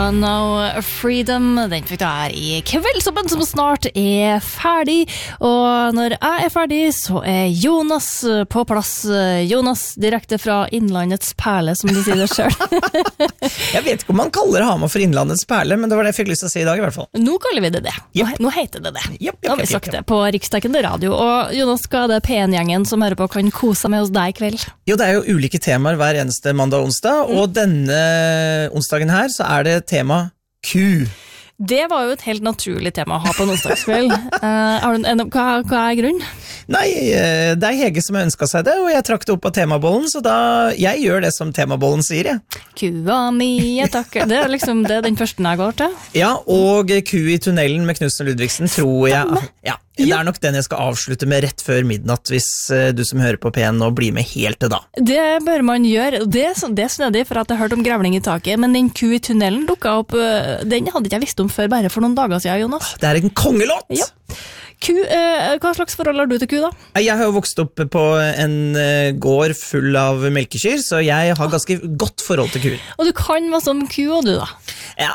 No Freedom. Den fikk du her i Kveldsåpen, som snart ferdig. Og når jeg ferdig, så Jonas på plass. Jonas direkte fra Innlandets perle, som de sier det selv. Jeg vet ikke om man kaller Hamar for Innlandets perle, men det var det jeg fikk lyst til å si i dag i hvert fall. Nå kaller vi det det. Yep. Nå heter det det. Yep. Nå har vi sagt det på riksdekkende radio. Og Jonas, hva det P1-gjengen som hører på kan kose seg med hos deg i kveld? Jo, det jo ulike temaer hver eneste mandag og onsdag, og denne onsdagen her så det tema ku. Det var jo et helt naturlig tema å ha på en onsdagskveld. Hva grunnen? Nei, det Hege som ønsket seg det, og jeg trakk det opp på temabollen, så jeg gjør det som temabollen sier, jeg. Kua mi, jeg takker. Det liksom det den første jeg går til. Ja, og Ku i tunnelen med Knudsen og Ludvigsen, tror jeg. Ja, det nok den jeg skal avslutte med rett før midnatt, hvis du som hører på P1 nå blir med helt til da. Det bør man gjøre, og det snødig, for at jeg hørte om grævling i taket, men den Ku i tunnelen dukket opp, den hadde ikke jeg visst om før, bare for noen dager siden, Jonas. Det en kongelåt! Ja. Ku, hva slags forhold har du til ku da? Jeg har jo vokst opp på en gård full av melkekyr, så jeg har ganske godt forhold til kuer. Og du kan masse om ku og du da? Ja,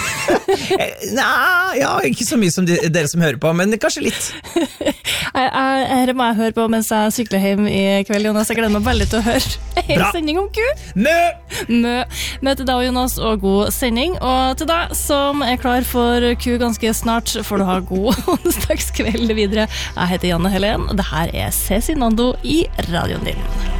ja ikke så mye som dere som hører på, men kanskje litt. Her må jeg høre på mens jeg sykler hjem i kveld, Jonas. Jeg gleder meg veldig til å høre en sending om ku. Mø til deg, Jonas, og god sending. Og til deg som klar for ku ganske snart, får du ha god onsdagskveld videre. Jeg heter Janne Helen, og det her Cezinando i radioen din.